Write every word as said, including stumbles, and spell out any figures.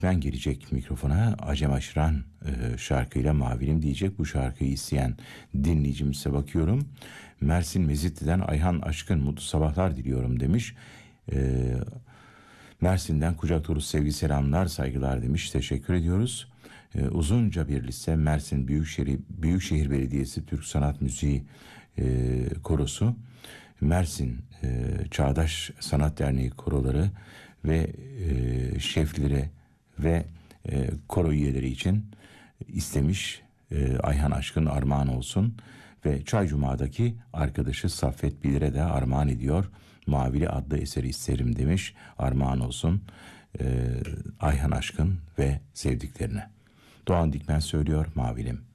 Ben gelecek mikrofona Acem Aşıran e, şarkıyla Mavilim diyecek. Bu şarkıyı isteyen dinleyicimize bakıyorum. Mersin Mezitli'den Ayhan Aşkın mutlu sabahlar diliyorum demiş. E, Mersin'den kucak dolusu sevgi selamlar saygılar demiş. Teşekkür ediyoruz. E, uzunca bir liste Mersin Büyükşehir, Büyükşehir Belediyesi Türk Sanat Müziği e, Korosu, Mersin e, Çağdaş Sanat Derneği koroları ve e, şefleri ve e, koro üyeleri için istemiş. E, Ayhan Aşkın armağan olsun ve Çaycuma'daki arkadaşı Saffet Bilir'e de armağan ediyor. Mavili adlı eseri isterim demiş. Armağan olsun e, Ayhan Aşkın ve sevdiklerine. Doğan Dikmen söylüyor Mavilim.